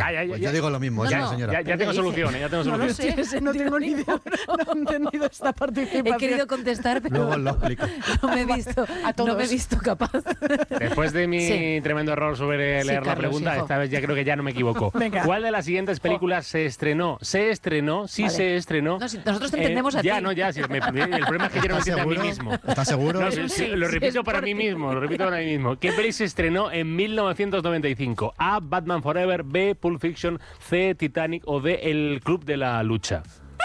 Yo digo lo mismo, señora. Ya tengo soluciones, No lo sé, no tengo ni idea. No he entendido esta participación. He querido contestar, pero Luego lo explico. no me he visto capaz. Después de mi tremendo error sobre leer la pregunta, esta vez ya creo que ya no me equivoco. Venga. ¿Cuál de las siguientes películas se estrenó? Se estrenó. No, si nosotros te entendemos a ti. Ya, el problema es que yo no me entiendo a mí mismo. ¿Estás seguro? No, lo repito para mí mismo, ¿Qué peli se estrenó en 1995? A. Batman Forever, B. Pulp Fiction, C. Titanic o D. El Club de la Lucha.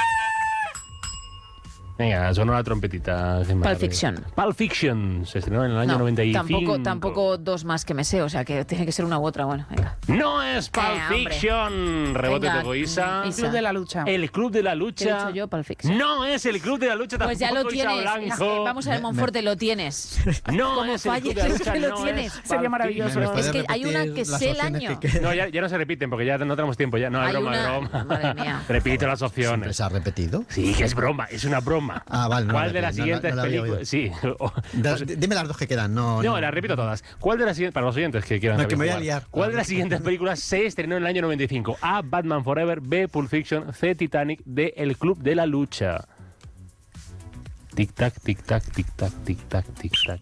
Venga, sonó la trompetita. Pulp Fiction. Pulp Fiction se estrenó en el año 95. Tampoco dos más que me sé, o sea que tiene que ser una u otra. Bueno, venga. No es Pulp Fiction. Rebote de Isa. El Club de la Lucha. El Club de la Lucha. ¿Qué he dicho yo? Pulp Fiction. No es el Club de la Lucha tampoco. Pues ya lo tienes. Vamos a ver, Monforte, lo tienes. No como es el Club de la Lucha. lo tienes. Sería maravilloso. Es que hay una que sé el año. No, ya no se repiten porque ya no tenemos tiempo. Ya no, es broma. Madre mía. Repito las opciones. ¿Se ha repetido? Sí, que es broma, es una broma. Ah, vale. ¿Cuál de las siguientes películas? Sí. Dime las dos que quedan. No, las repito todas. ¿Cuál de las siguientes, para los oyentes que quieran saber que me voy a liar. ¿Cuál de las siguientes películas se estrenó en el año 95? A. Batman Forever, B. Pulp Fiction, C. Titanic, D. El Club de la Lucha. Tic-tac, tic-tac, tic-tac, tic-tac, tic-tac,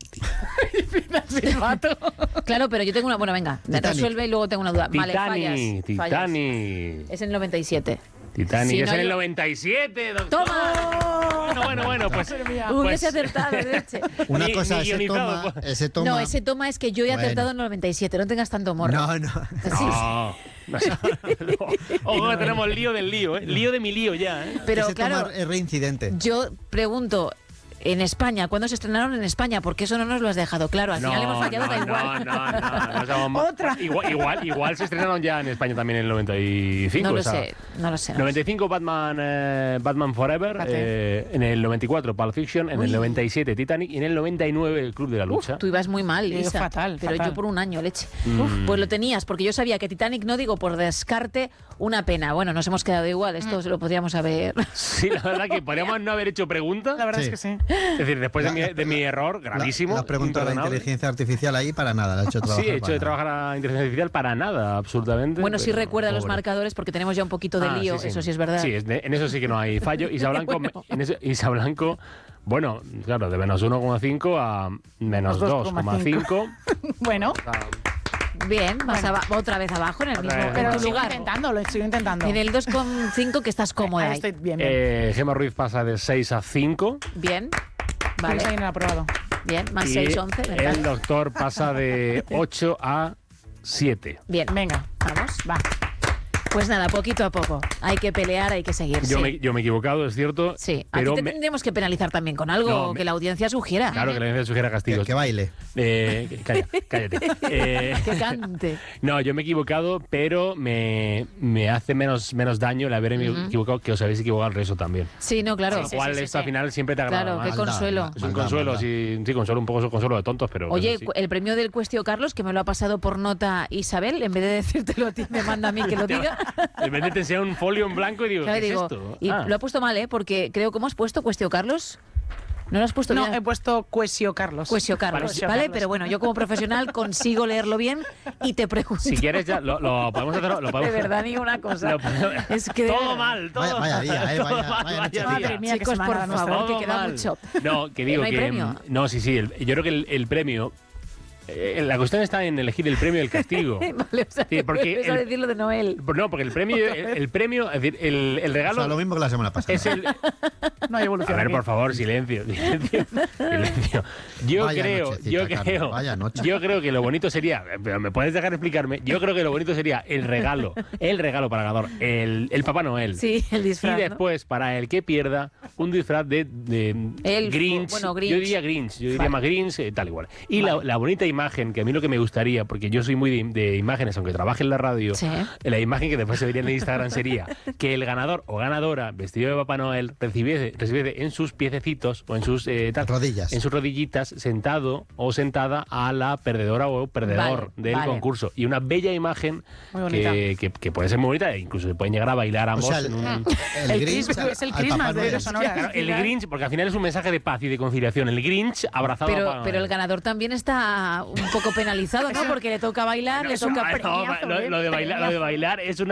tic-tac. Claro, pero yo tengo una... Bueno, venga, resuelve y luego tengo una duda. Vale, fallas. Titanic. Es en el 97. Titanic es en el 97, doctor. ¡Toma! Bueno, pues... Hubiese acertado, leche. Una cosa, ese toma... No, ese toma es que yo he acertado en el 97, no tengas tanto morro. No. Ojo, que tenemos lío del lío, ¿eh? Lío de mi lío ya, ¿eh? Pero ese claro, toma es reincidente. Yo pregunto... En España, ¿cuándo se estrenaron en España? Porque eso no nos lo has dejado claro. Al final hemos fallado, da igual. Otra. Igual se estrenaron ya en España también en el 95. No lo sé. 95 Batman Forever, en el 94 Pulp Fiction, en el 97 Titanic y en el 99 El Club de la Lucha. Tú ibas muy mal, Isa. Fatal. Yo por un año, leche. Pues lo tenías, porque yo sabía que Titanic, no digo por descarte, una pena. Bueno, nos hemos quedado igual, esto se lo podríamos haber... Sí, la verdad que podríamos no haber hecho preguntas. La verdad es que sí. Es decir, después de mi error gravísimo. La pregunta de la inteligencia artificial ahí para nada. La he hecho trabajar. Sí, he hecho de trabajar a la inteligencia artificial para nada, absolutamente. Bueno, sí recuerda los marcadores porque tenemos ya un poquito de lío, sí. eso sí es verdad. Sí, en eso sí que no hay fallo. Isa Blanco, Isa Blanco, bueno, claro, de menos 1,5 a menos 2,5. Bueno. Bien, vas otra vez abajo en el mismo Pero lugar. lo estoy intentando. En el 2,5 que estás cómoda ahí. Estoy bien. Gemma Ruiz pasa de 6 a 5. Bien. Vale. Ahí en el aprobado. Bien, más 6, 11. ¿verdad? El doctor pasa de 8 a 7. Bien. Venga, vamos. Va. Pues nada, poquito a poco. Hay que pelear, hay que seguir. Yo me he equivocado, es cierto. Sí, pero a ti te tendríamos que penalizar también con algo que la audiencia sugiera. Claro, que la audiencia sugiera castigos. Que baile. Cállate. Que cante. No, yo me he equivocado, pero me hace menos daño el haberme equivocado que os habéis equivocado al resto también. Sí, no, claro. Con lo cual esto al final siempre te agrada. Claro, más. qué consuelo. Es un consuelo, sí, consuelo, un poco consuelo de tontos, pero... Oye, sí. el premio del Cuestio Carlos, que me lo ha pasado por nota Isabel, en vez de decírtelo a ti, me manda a mí que lo diga. En vez de te enseñar un folio en blanco y digo, ¿qué es esto? Y lo ha puesto mal, porque creo, ¿cómo has puesto Cuestio Carlos? ¿No lo has puesto bien? No, he puesto Cuestio Carlos. Cuestio Carlos, ¿vale? Pero bueno, yo como profesional consigo leerlo bien y te pregunto. Si quieres ya, lo podemos hacer... De verdad, ni una cosa. Es que todo mal, todo vaya mal. Día, Vaya día. Madre mía, chicos, por favor, que queda mucho. No, que digo ¿No hay que... premio? No, sí, yo creo que el premio... la cuestión está en elegir el premio y el castigo. Vale, o sea, sí, porque a decirlo de Noel. No, porque el premio, es decir, el regalo... O sea, lo mismo que la semana pasada. Es el... No hay evolución. A ver, por favor, silencio. Yo creo que lo bonito sería... ¿Me puedes dejar explicarme? Yo creo que lo bonito sería el regalo para ganador, el Papá Noel. Sí, el disfraz, y después, para el que pierda, un disfraz de Grinch. Bueno, Grinch. Yo diría más Grinch, tal igual. Y la bonita imagen, que a mí lo que me gustaría, porque yo soy muy de imágenes, aunque trabaje en la radio, la imagen que después se vería en Instagram sería que el ganador o ganadora vestido de Papá Noel recibiese en sus piececitos o en sus rodillas, en sus rodillitas, sentado o sentada a la perdedora o perdedor del concurso. Y una bella imagen que puede ser muy bonita, e incluso se pueden llegar a bailar ambos. O sea, el Grinch es el Christmas de Sonora. Claro, el Grinch, porque al final es un mensaje de paz y de conciliación. El Grinch abrazado a Papá Noel. Pero el ganador también está un poco penalizado, ¿no? Porque le toca bailar, le toca lo de bailar es una